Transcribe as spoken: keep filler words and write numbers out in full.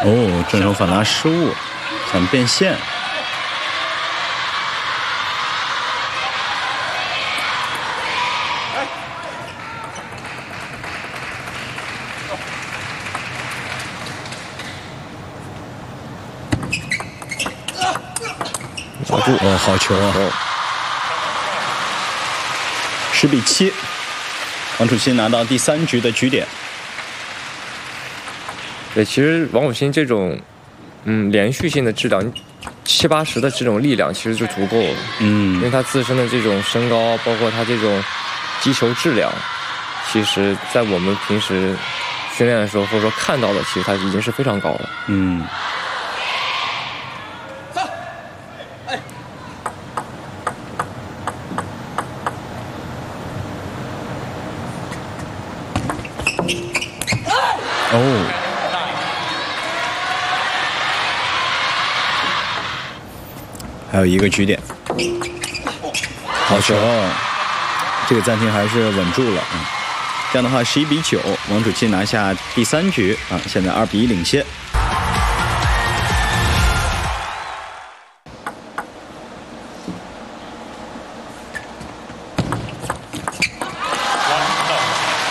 哦，正手反拿失误，想变线。 抓住哦，好球啊！十比七，王楚钦拿到第三局的局点。 对，其实王楚钦这种，嗯，连续性的质量，七八十的这种力量，其实就足够了。 嗯， 因为他自身的这种身高，包括他这种击球质量，其实在我们平时训练的时候，或者说看到的，其实他已经是非常高了。 嗯。哦，还有一个局点，好球！这个暂停还是稳住了啊。这样的话，十一比九，王楚钦拿下第三局啊，现在二比一领先。